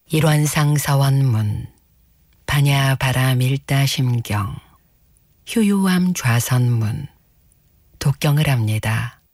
일원상 서원문 반야 바람 일다 심경 효유함 좌선문 독경을 합니다.